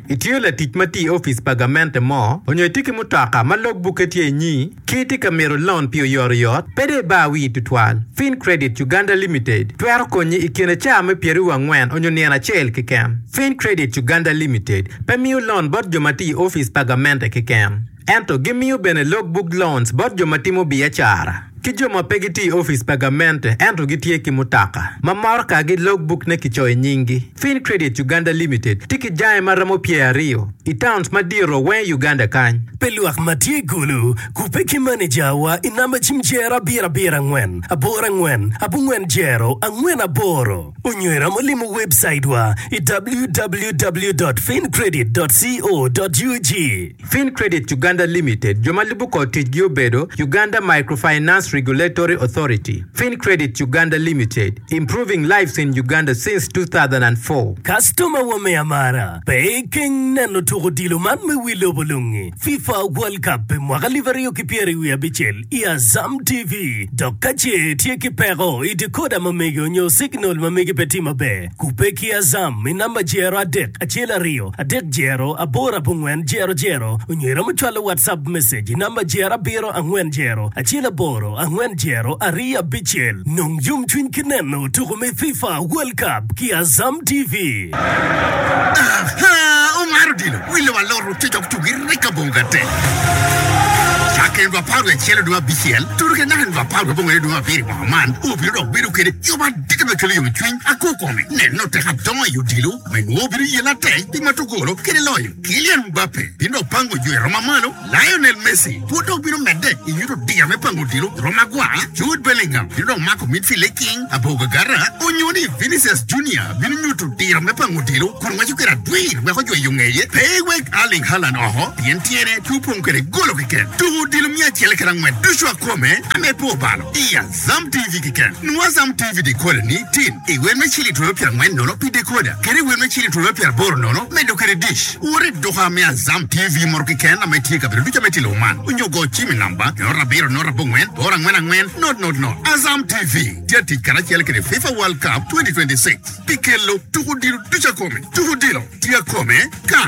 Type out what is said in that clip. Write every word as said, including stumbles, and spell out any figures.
Itiyo la tich mati office pagamente mo, onyo tiki mutaka ma logbook etie nyi, kiti kamero loan pio yor yot, pede ba wi tutwal. Fin Credit Uganda Limited, tuero konyi ikine chame pieru wangwen onyo niana chel kikem. Fin Credit Uganda Limited, pemiu loan bot jomati office pagamente kikem. Ento gimiu bene logbook loans bot jomatimo biachara. Kijoma pegiti office pagamente ento gitie kimutaka. Mamorka gi logbook ne kichoe nyingi. Fin Credit Uganda Limited tiki jae maramo pia rio. Itowns madiro wen Uganda kany. Peluak matie gulu kupeki manager wa inamba chimjera bira bira ngwen. Abora ngwen, abu ngwen jero, angwen aboro. Unywera molimu website wa w w w dot fin credit dot co dot u g. Fin Credit Uganda Limited, jomalibu kotich giobedo, Uganda Microfinance Regulatory Authority. Fin Credit Uganda Limited, improving lives in Uganda since two thousand four. Customer wa meamara, peking nano toko dilo man me wilo bolungi. FIFA World Cup mwaka liverio kipieri wia bichel, ia Zam T V. Dokache tie kipero, idikoda mamegi onyo signal mamegi petima be. Kupeki ya Zam, minamba jero adek, achela rio, adek jero, abora pungwen jero jero. Unyera mchwala WhatsApp message, namba jera biro angwen jero, achela boro, angwen jero, aria bichel. Nong yum twin kineno, tukume FIFA World Cup, kia Zam T V. Aha, Omar Dilo, wile wa loro tijok tugirika bongate. Chake ndwa paru ya chele dua B C L, turuke nahe ndwa paru bonge dua biri waman, ubiro biru kere, yoma dika mekele yom twin, ako kome, neno te haptonga yu Dilo, menu biru yela te, tima tugolo, kere loyo, Kylian Mbappe, bino pango jue Roma Malo, Lionel Messi, puto bino mede, inyuto diya me pango Dilo, Roma Gwa, Jude Bellingham, bino mako midfield king, aboga gara, onyoni Vinicius Junior, bino nyuto diya me pango Dilo, kwa mwajukera dwir, weko jwe yungeye, peywek Erling Haaland oho, tientiene, tupong kere golo kiken, tuhu Dilo mia chele kera ngwe, dushwa kome, ame po balo, iya Zam T V kiken, nuwa Zam T V dekoda ni, tin, iwe me chili tuwe pia ngwe nono pi dekoda, kere we me chili tuwe pia boro nono, me do kere dish, ure doha mea Zam T V moro kiken, ame tika pero ducha me tilo man, unyo go chimi namba, nora biro nora bongwen, ora ngwena ngwen, not not not, Azam T V, tia tikara chele kere FIFA World Cup twenty twenty-six, pikelo, tuhu Dilo ducha kome, tuhu Dilo, tia kome, ka